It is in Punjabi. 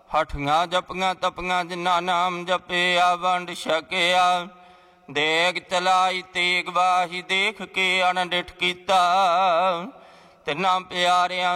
ਹਠੀਆਂ ਜਪੀਆਂ ਤਪੀਆਂ ਜਿਨ੍ਹਾਂ ਨਾਮ ਜਪਿਆ ਵੰਡ ਛਕਿਆ। ਦੇਗ ਚਲਾਈ ਤੇਗ ਵਾਹੀ ਦੇਖ ਕੇ ਅਣਡਿਠ ਕੀਤਾ। ਤਿੰਨਾਂ ਪਿਆਰਿਆਂ